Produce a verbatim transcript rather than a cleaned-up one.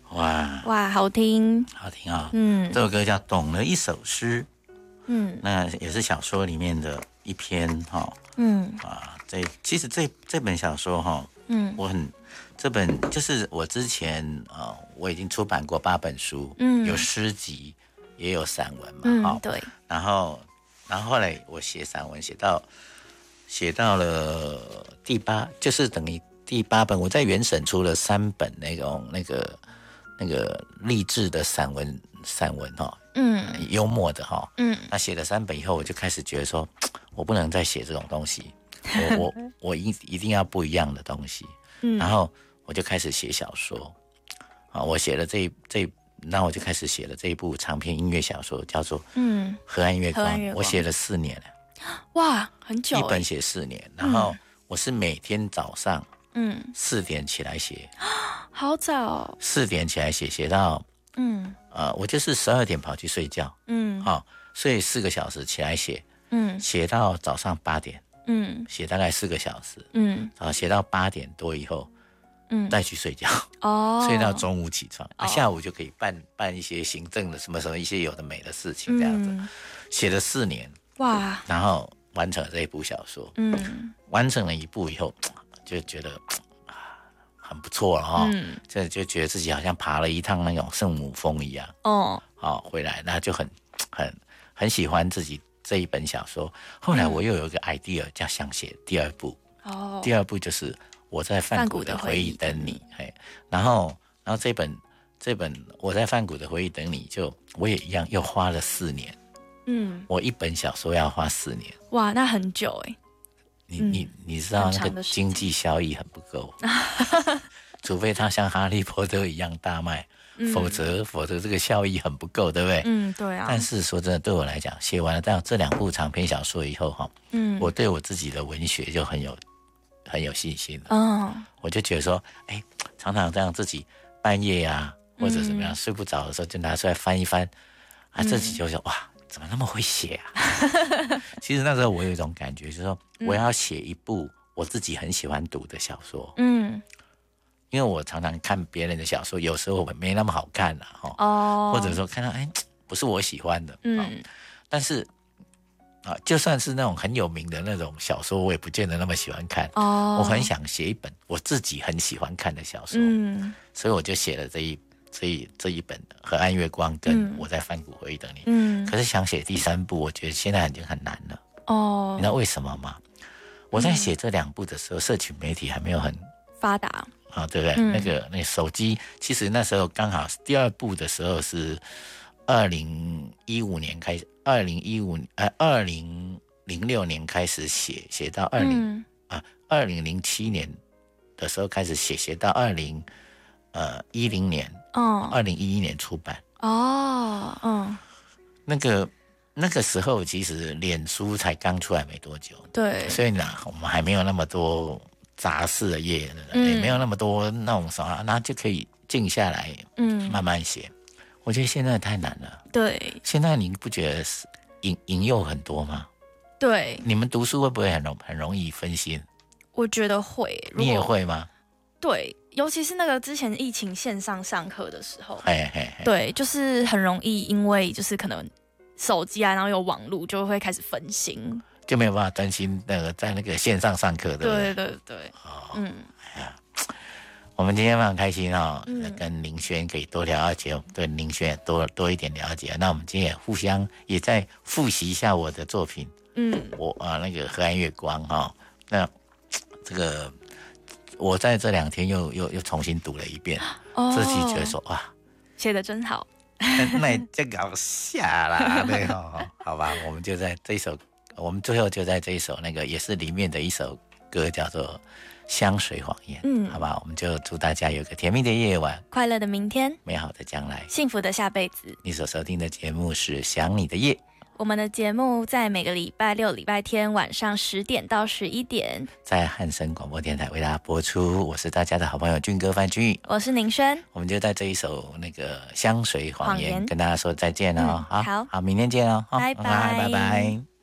哇哇，好听， 好听啊、哦！ 嗯， 这首歌叫《懂了一首诗》， 嗯， 那也是小说里面的一篇哈、哦。 嗯啊，这其实这这本小说哈、哦， 嗯， 我很这本就是我之前啊、呃，我已经出版过八本书， 嗯， 有诗集也有散文嘛， 嗯， 哦、 对， 然后然后后来我写散文写到写到了第八，就是等于第八本，我在原省出了三本那种那个那个励志的散文散文哈、哦， 嗯， 幽默的哈、哦， 嗯， 那写了三本以后，我就开始觉得说，我不能再写这种东西，我我我一一定要不一样的东西，嗯，然后我就开始写小说，啊，我写了这这，那我就开始写了这一部长篇音乐小说，叫做嗯《河岸月光》，我写了四年了， 哇，很久， 一本写四年，然后我是每天早上嗯四点起来写， 好早， 四点起来写，写到嗯呃，我就是十二点跑去睡觉，嗯，好、哦，睡四个小时起来写，嗯，写到早上八点，嗯，写大概四个小时，嗯，然后写到八点多以后，嗯，再去睡觉，哦，睡到中午起床，哦、啊，下午就可以办办一些行政的什么什么一些有的没的事情，这样子，嗯、写了四年，哇，然后完成了这一部小说，嗯，完成了一部以后，就觉得。很不错了哈、哦，嗯，这就觉得自己好像爬了一趟那种圣母峰一样哦，好、哦、回来，那就很很很喜欢自己这一本小说。后来我又有一个 idea，叫想写第二部哦，第二部就是我在梵谷的回忆等你，嘿，然后然后这本这本我在梵谷的回忆等你就，就我也一样又花了四年，嗯，我一本小说要花四年， 哇，那很久哎。 你你你知道那个经济效益很不够，除非他像哈利波特一样大卖，嗯、否则否则这个效益很不够，对不对？嗯，对啊。但是说真的，对我来讲，写完了这样这两部长篇小说以后哈，嗯，我对我自己的文学就很有很有信心了。哦，我就觉得说，哎，常常这样自己半夜啊或者怎么样、嗯、睡不着的时候，就拿出来翻一翻，啊，自己就说、嗯、哇。怎么那么会写啊？其实那时候我有一种感觉，就是说我要写一部我自己很喜欢读的小说。嗯，因为我常常看别人的小说，有时候没那么好看啦、啊，哦，或者说看到哎不是我喜欢的，嗯，哦、但是啊，就算是那种很有名的那种小说，我也不见得那么喜欢看。哦，我很想写一本我自己很喜欢看的小说，嗯，所以我就写了这一。这一这一本《河岸月光》跟我在梵谷回忆等你，嗯，可是想写第三部，我觉得现在已经很难了。哦，你知道为什么吗？我在写这两部的时候，社群媒体还没有很发达， 啊，对不对？嗯、那个那个手机，其实那时候刚好第二部的时候是二零一五年开始，二零一五呃二零零六年开始写，写到二零啊二零零七年的时候开始写，写到二零呃一零年。哦，二零一一年出版哦，嗯，那个那个时候其实脸书才刚出来没多久，对，所以呢，我们还没有那么多杂事的页，嗯、也没有那么多那种什么，那就可以静下来，嗯，慢慢写。我觉得现在太难了，对，现在你不觉得引引诱很多吗？对，你们读书会不会很容很容易分心？ 我觉得会， 你也会吗？ 对。尤其是那个之前疫情线上上课的时候，嘿嘿嘿对，就是很容易因为就是可能手机啊，然后有网络就会开始分心， 就没有办法专心那个在那个线上上课，对不对？ 对对对，哦，嗯， 哎呀，我们今天非常开心哦，嗯、跟林轩可以多了解，对林轩多多一点了解。那我们今天也互相也再复习一下我的作品，嗯，我啊那个河岸月光哈、哦，那这个。我在这两天又又又重新读了一遍，哦、自己觉得说哇， 写得真好， 那这搞笑啦，对哦，好吧，我们就在这一首，我们最后就在这一首那个也是里面的一首歌叫做《香水谎言》，嗯，好吧，我们就祝大家有个甜蜜的夜晚， 快乐的明天， 美好的将来， 幸福的下辈子。 你所收听的节目是《想你的夜》。 我们的节目在每个礼拜六、礼拜天晚上十点到十一点， 在汉声广播电台为大家播出。我是大家的好朋友俊哥范俊宇， 我是宁轩， 我们就在这一首那个香水谎言跟大家说再见哦。 嗯、好， 好，明天见哦， 拜拜， 拜拜。